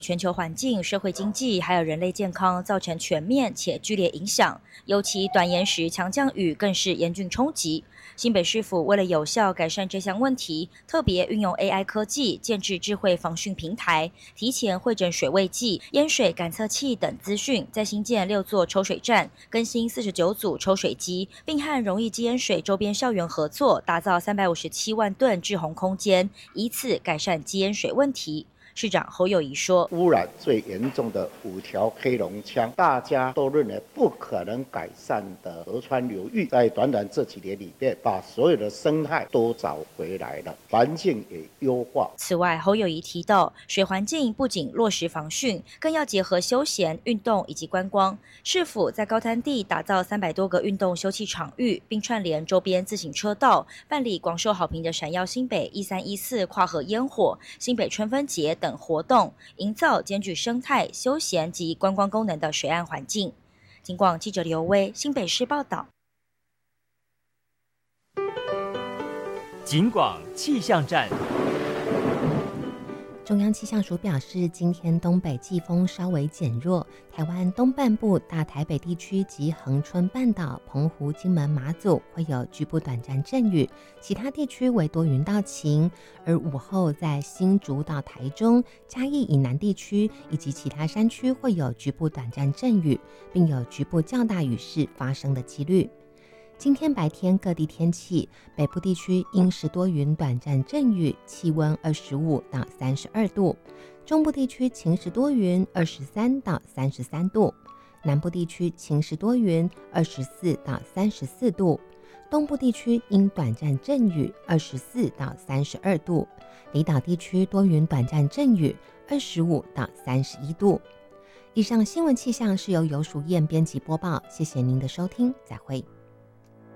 全球环境、社会经济还有人类健康造成全面且剧烈影响，尤其短延时强降雨更是严峻冲击。新北市府为了有效改善这项问题，特别运用 AI 科技建制智慧防汛平台，提前汇整水位计、淹水感测器等资讯，再新建6座抽水站，更新49组抽水机，并和容易积淹水周边校园合作，打造357万吨滞洪空间，以此改善积淹水问题。市长侯友宜说， 污染最严重的5条黑龙腔，大家都认为不可能改善的河川流域，在短短这几年里面，把所有的生态都找回来了，环境也优化。 此外，侯友宜提到，水环境不仅落实防汛，更要结合休闲、运动以及观光。市府在高滩地打造300多个运动休憩场域，并串联周边自行车道，办理广受好评的闪耀新北1314跨河烟火、新北春分节等活动，营造兼具生态、休闲及观光功能的水岸环境。警广记者刘威，新北市报道。 警广气象站。 中央气象署表示，今天东北季风稍微减弱，台湾东半部、大台北地区及恒春半岛、澎湖、金门、马祖会有局部短暂阵雨，其他地区为多云到晴。而午后在新竹到台中、嘉义以南地区以及其他山区会有局部短暂阵雨，并有局部较大雨势发生的几率。今天白天各地天气，北部地区阴时多云短暂阵雨，气温25到32度；中部地区晴时多云，23到33度；南部地区晴时多云，24到34度；东部地区因短暂阵雨，24到32度；离岛地区多云短暂阵雨，25到31度。以上新闻气象是由游淑燕编辑播报，谢谢您的收听，再会。